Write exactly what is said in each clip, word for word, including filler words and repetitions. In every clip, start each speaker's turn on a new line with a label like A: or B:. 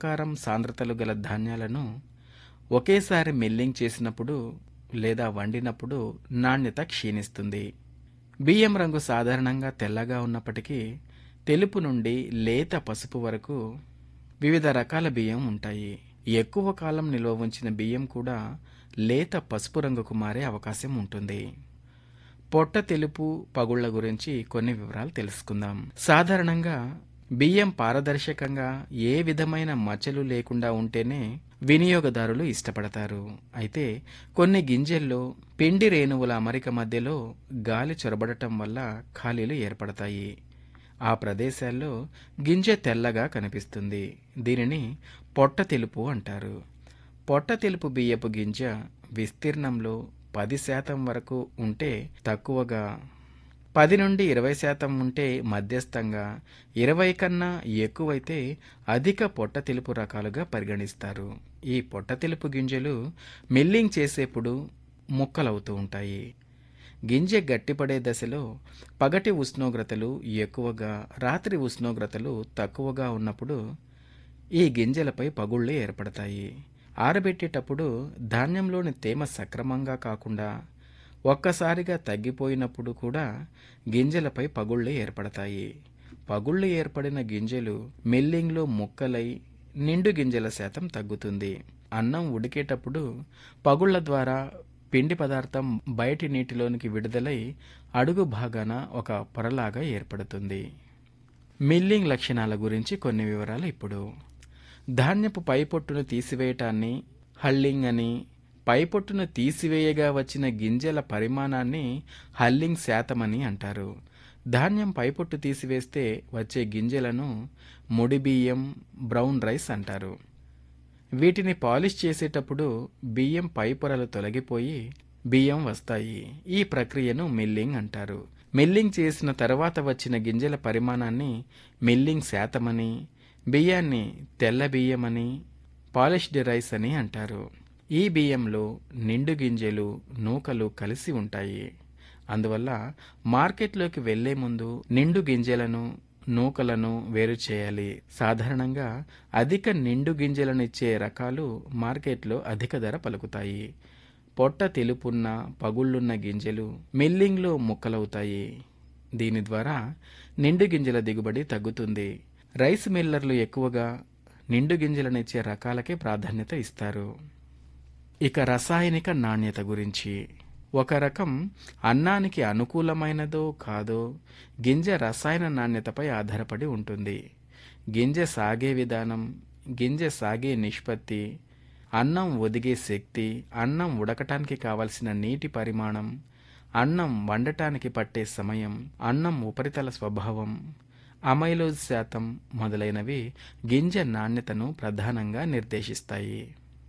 A: ఆకారం, సాంద్రతలు గల ధాన్యాలను ఒకేసారి మిల్లింగ్ చేసినప్పుడు లేదా వండినప్పుడు నాణ్యత క్షీణిస్తుంది. బియ్యం రంగు సాధారణంగా తెల్లగా ఉన్నప్పటికీ తెలుపు నుండి లేత పసుపు వరకు వివిధ రకాల బియ్యం ఉంటాయి. ఎక్కువ కాలం నిల్వ ఉంచిన బియ్యం కూడా లేత పసుపు రంగుకు మారే అవకాశం ఉంటుంది. పొట్ట తెలుపు పగుళ్ల గురించి కొన్ని వివరాలు తెలుసుకుందాం. సాధారణంగా బియ్యం పారదర్శకంగా ఏ విధమైన మచ్చలు లేకుండా ఉంటేనే వినియోగదారులు ఇష్టపడతారు. అయితే కొన్ని గింజల్లో పిండి రేణువుల అమరిక మధ్యలో గాలి చొరబడటం వల్ల ఖాళీలు ఏర్పడతాయి. ఆ ప్రదేశాల్లో గింజ తెల్లగా కనిపిస్తుంది. దీనిని పొట్ట తెలుపు అంటారు. పొట్ట తెలుపు బియ్యపు గింజ విస్తీర్ణంలో పది శాతం వరకు ఉంటే తక్కువగా, పది నుండి ఇరవై శాతం ఉంటే మధ్యస్థంగా, ఇరవై కన్నా ఎక్కువైతే అధిక పొట్ట తెలుపు రకాలుగా పరిగణిస్తారు. ఈ పొట్ట తెలుపు గింజలు మిల్లింగ్ చేసేప్పుడు ముక్కలవుతూ ఉంటాయి. గింజ గట్టిపడే దశలో పగటి ఉష్ణోగ్రతలు ఎక్కువగా, రాత్రి ఉష్ణోగ్రతలు తక్కువగా ఉన్నప్పుడు ఈ గింజలపై పగుళ్లు ఏర్పడతాయి. ఆరబెట్టేటప్పుడు ధాన్యంలోని తేమ సక్రమంగా కాకుండా ఒక్కసారిగా తగ్గిపోయినప్పుడు కూడా గింజలపై పగుళ్లు ఏర్పడతాయి. పగుళ్లు ఏర్పడిన గింజలు మిల్లింగ్లో ముక్కలై నిండు గింజల శాతం తగ్గుతుంది. అన్నం ఉడికేటప్పుడు పగుళ్ల ద్వారా పిండి పదార్థం బయటి నీటిలోనికి విడుదలై అడుగు భాగాన ఒక పొరలాగా ఏర్పడుతుంది. మిల్లింగ్ లక్షణాల గురించి కొన్ని వివరాలు ఇప్పుడు. ధాన్యపు పైపొట్టును తీసివేయటాన్ని హల్లింగ్ అని, పైపొట్టును తీసివేయగా వచ్చిన గింజల పరిమాణాన్ని హల్లింగ్ శాతమని అంటారు. ధాన్యం పైపొట్టు తీసివేస్తే వచ్చే గింజలను ముడి బియ్యం, బ్రౌన్ రైస్ అంటారు. వీటిని పాలిష్ చేసేటప్పుడు బియ్యం పై పొరలు తొలగిపోయి బియ్యం వస్తాయి. ఈ ప్రక్రియను మిల్లింగ్ అంటారు. మిల్లింగ్ చేసిన తర్వాత వచ్చిన గింజల పరిమాణాన్ని మిల్లింగ్ శాతమని, బియ్యాన్ని తెల్ల బియ్యమని, పాలిష్డ్ రైస్ అని అంటారు. ఈ బియ్యంలో నిండు గింజలు, నూకలు కలిసి ఉంటాయి. అందువల్ల మార్కెట్లోకి వెళ్లే ముందు నిండు గింజలను, నూకలను వేరు చేయాలి. సాధారణంగా అధిక నిండు గింజలను ఇచ్చే రకాలు మార్కెట్లో అధిక ధర పలుకుతాయి. పొట్ట తెలుపున్న, పగుళ్లున్న గింజలు మిల్లింగ్లో ముక్కలవుతాయి. దీని ద్వారా నిండు గింజల దిగుబడి తగ్గుతుంది. రైస్ మిల్లర్లు ఎక్కువగా నిండు గింజలనిచ్చే రకాలకే ప్రాధాన్యత ఇస్తారు. ఇక రసాయనిక నాణ్యత గురించి. ఒక రకం అన్నానికి అనుకూలమైనదో కాదో గింజ రసాయన నాణ్యతపై ఆధారపడి ఉంటుంది. గింజ సాగే విధానం, గింజ సాగే నిష్పత్తి, అన్నం ఒదిగే శక్తి, అన్నం ఉడకటానికి కావలసిన నీటి పరిమాణం, అన్నం వండటానికి పట్టే సమయం, అన్నం ఉపరితల స్వభావం, అమైలోజ్ శాతం మొదలైనవి గింజ నాణ్యతను ప్రధానంగా నిర్దేశిస్తాయి.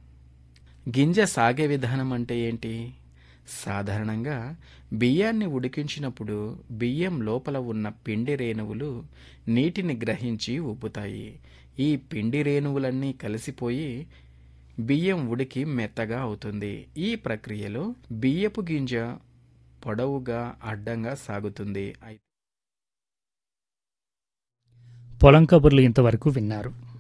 A: గింజ సాగే విధానం అంటే ఏంటి? సాధారణంగా బియ్యాన్ని ఉడికించినప్పుడు బియ్యం లోపల ఉన్న పిండి రేణువులు నీటిని గ్రహించి ఉబ్బుతాయి. ఈ పిండి రేణువులన్నీ కలిసిపోయి బియ్యం ఉడికి మెత్తగా అవుతుంది. ఈ ప్రక్రియలో బియ్యపు గింజ పొడవుగా, అడ్డంగా సాగుతుంది.
B: పొలం కబుర్లు ఇంతవరకు విన్నారు.